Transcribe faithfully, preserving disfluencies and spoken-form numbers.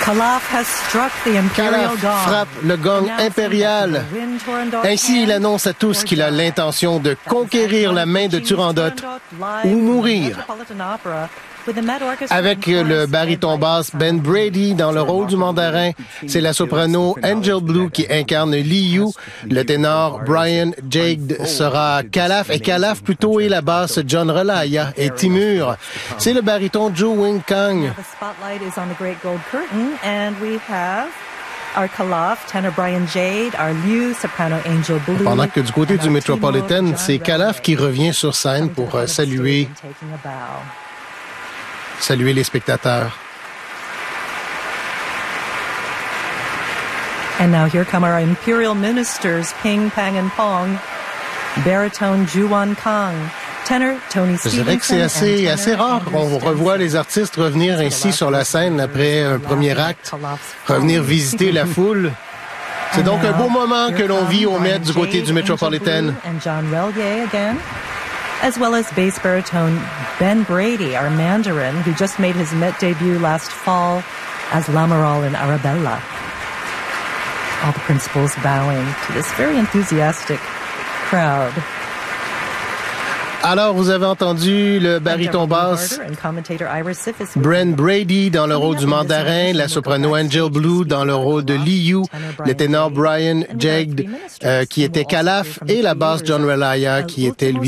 Calaf has struck the imperial Calaf gong. frappe le gong impérial. Ainsi, il annonce à tous qu'il a l'intention de conquérir la main de Turandot ou mourir. Avec le baryton basse Ben Brady dans le rôle du mandarin, c'est la soprano Angel Blue qui incarne Liu. Le ténor Brian Jagd sera Calaf et Calaf plutôt et la basse John Relaya et Timur. C'est le baryton Joe Wing Kang. Our Calaf, tenor Brian Jagd, our Liu, soprano Angel Blue. Pendant que du côté du Metropolitan, c'est Calaf qui revient sur scène pour euh, saluer, saluer les spectateurs. And now here come our imperial ministers, Ping, Pang, and Pong, baritone Juan Kang. Je dirais que c'est assez, assez rare qu'on revoit les artistes revenir ainsi sur la scène après un premier acte, revenir visiter la foule. C'est donc un beau moment que l'on vit au Met du côté du Metropolitan. As well as bass baritone Ben Brady, our Mandarin, who just made his Met debut last fall as Lamoral in Arabella. All the principals bowing to this very enthusiastic crowd. Alors, vous avez entendu le baryton basse Bren Brady dans le rôle du mandarin, la soprano Angel Blue dans le rôle de Liu, le ténor Brian Jagd euh, qui était Calaf et la basse John Relaya qui était lui